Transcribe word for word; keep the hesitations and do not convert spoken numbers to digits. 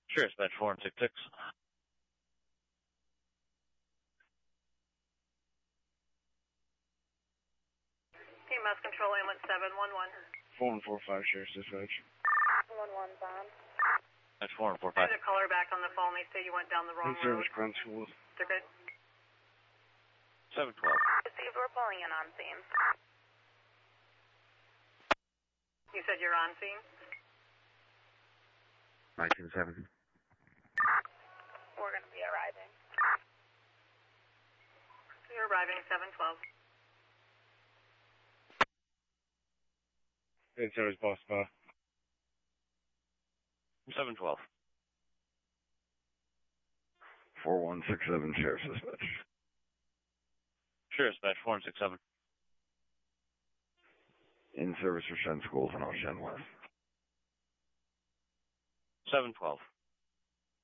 Sure, dispatch four one six six. Team Mass Control, ambulance seven one one. four one four five, Sheriff's Dispatch. one one bond. That's four one four five. There's a caller back on the phone. They say you went down the wrong road. In-service ground schools. They're good. seven twelve. Received, we're pulling in on scene. You said you're on scene? nineteen seven. We're going to be arriving. You're arriving, seven twelve. In-service boss spa. seven twelve. four one six seven, Sheriff's Dispatch. Sure, dispatch four one six seven. In service for Shen Schools and Ocean West. seven twelve.